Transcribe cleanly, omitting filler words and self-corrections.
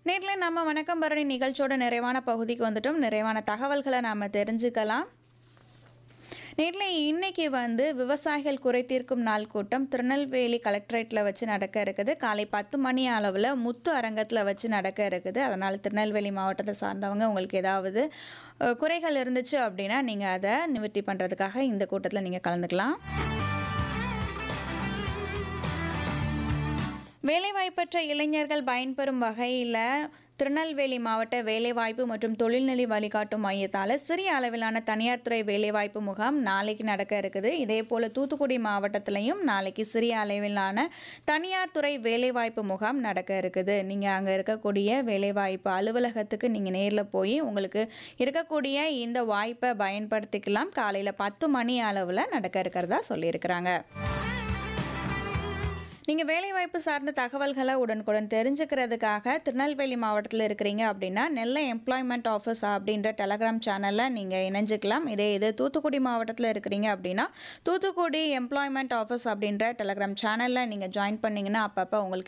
நேர்ல நம்ம வணக்கம் பரணி நிகழ்ச்சியோட நிறைவான பகுதிக்கு வந்துட்டோம். நிறைவான தகவல்களை நாம தெரிஞ்சுக்கலாம். நேர்ல இன்னைக்கு விவசாயிகள் குறை தீர்க்கும் நாள் கூட்டம் திருநெல்வேலி கலெக்டரேட்ல வச்சு நடக்க இருக்குது. காலை 10 மணி அளவில் முத்து அரங்கத்தில் வச்சு நடக்க இருக்குது. அதனால் திருநெல்வேலி மாவட்டத்தை சார்ந்தவங்க உங்களுக்கு ஏதாவது குறைகள் இருந்துச்சு அப்படின்னா நீங்கள் அதை நிவர்த்தி பண்ணுறதுக்காக இந்த கூட்டத்தில் நீங்கள் கலந்துக்கலாம். வேலைவாய்ப்பற்ற இளைஞர்கள் பயன்பெறும் வகையில் திருநெல்வேலி மாவட்ட வேலைவாய்ப்பு மற்றும் தொழில்நிலை வழிகாட்டும் மையத்தால் சிறிய அளவிலான தனியார் துறை வேலைவாய்ப்பு முகாம் நாளைக்கு நடக்க இருக்குது. இதே போல் தூத்துக்குடி மாவட்டத்திலையும் நாளைக்கு சிறிய அளவிலான தனியார் துறை வேலைவாய்ப்பு முகாம் நடக்க இருக்குது. நீங்கள் அங்கே இருக்கக்கூடிய வேலைவாய்ப்பு அலுவலகத்துக்கு நீங்கள் நேரில் போய் உங்களுக்கு இருக்கக்கூடிய இந்த வாய்ப்பை பயன்படுத்திக்கலாம். காலையில் 10 மணி அளவில் நடக்க இருக்கிறதா சொல்லியிருக்கிறாங்க. நீங்கள் வேலைவாய்ப்பு சார்ந்த தகவல்களை உடனுக்குடன் தெரிஞ்சுக்கிறதுக்காக திருநெல்வேலி மாவட்டத்தில் இருக்கிறீங்க அப்படின்னா நெல்லை எம்ப்ளாய்மெண்ட் ஆஃபீஸ் அப்படின்ற டெலகிராம் சேனலில் நீங்கள் இணைஞ்சிக்கலாம். இது தூத்துக்குடி மாவட்டத்தில் இருக்கிறீங்க அப்படின்னா தூத்துக்குடி எம்ப்ளாய்மெண்ட் ஆஃபீஸ் அப்படின்ற டெலகிராம் சேனலில் நீங்கள் ஜாயின் பண்ணிங்கன்னா அப்பப்போ உங்களுக்கு